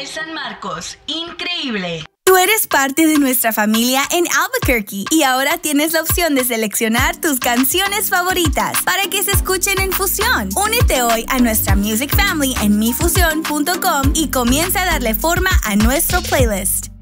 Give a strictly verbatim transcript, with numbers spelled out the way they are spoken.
San Marcos. Increíble. Tú eres parte de nuestra familia en Albuquerque y ahora tienes la opción de seleccionar tus canciones favoritas para que se escuchen en Fusión. Únete hoy a nuestra Music Family en mi fusión punto com y comienza a darle forma a nuestro playlist.